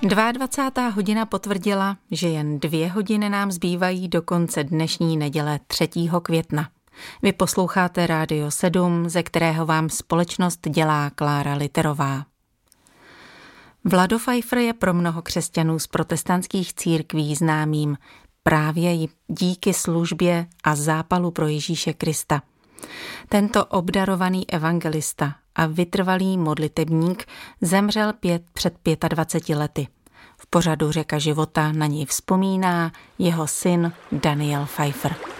22. hodina potvrdila, že jen 2 hodiny nám zbývají do konce dnešní neděle 3. května. Vy posloucháte Rádio 7, ze kterého vám společnost dělá Klára Literová. Vlado Pfeiffer je pro mnoho křesťanů z protestantských církví známým právě díky službě a zápalu pro Ježíše Krista. Tento obdarovaný evangelista a vytrvalý modlitebník zemřel před 25 lety. V pořadu Řeka života na něj vzpomíná jeho syn Daniel Pfeiffer.